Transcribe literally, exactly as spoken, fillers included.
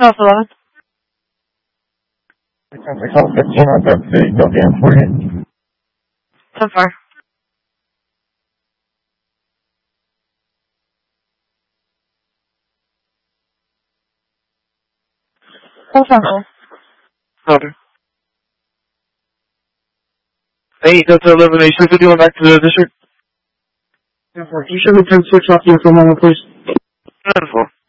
South eleven. I call fifteen on that big goddamn for you. ten four. Full frontal. Roger. Hey, Delta eleven, are you sure to going back to the district? ten four. You should return switch off here for a moment, please. ten four.